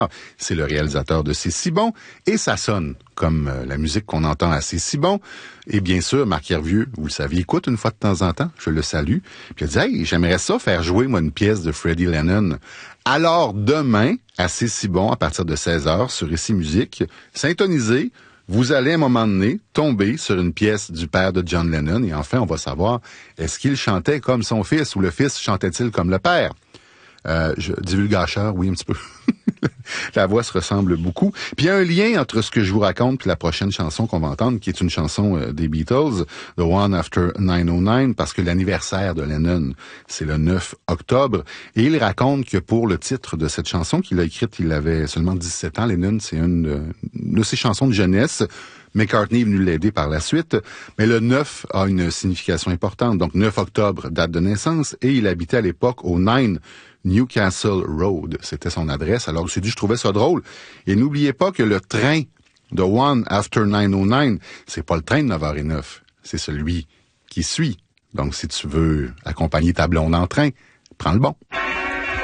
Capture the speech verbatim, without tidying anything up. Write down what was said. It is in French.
C'est le réalisateur de C'est si bon et ça sonne comme euh, la musique qu'on entend à C'est si bon. Et bien sûr, Marc Hervieux, vous le savez, écoute une fois de temps en temps, je le salue. Puis il a dit, hey, j'aimerais ça faire jouer moi une pièce de Freddie Lennon. Alors demain, à C'est si bon, à partir de seize heures, sur Ici Musique, syntonisez, vous allez à un moment donné tomber sur une pièce du père de John Lennon et enfin on va savoir, est-ce qu'il chantait comme son fils ou le fils chantait-il comme le père? Euh, je, divulgateur, oui, un petit peu. La voix se ressemble beaucoup. Puis il y a un lien entre ce que je vous raconte et la prochaine chanson qu'on va entendre, qui est une chanson euh, des Beatles, The One After neuf cent neuf, parce que l'anniversaire de Lennon, c'est le neuf octobre. Et il raconte que pour le titre de cette chanson qu'il a écrite, il avait seulement dix-sept ans. Lennon, c'est une de, une de ses chansons de jeunesse. McCartney est venu l'aider par la suite, mais le neuf a une signification importante. Donc neuf octobre, date de naissance, et il habitait à l'époque au neuf Newcastle Road. C'était son adresse. Alors, je me suis dit, je trouvais ça drôle. Et n'oubliez pas que le train de One After neuf cent neuf, c'est pas le train de neuf heures zéro neuf. C'est celui qui suit. Donc, si tu veux accompagner ta blonde en train, prends le bon.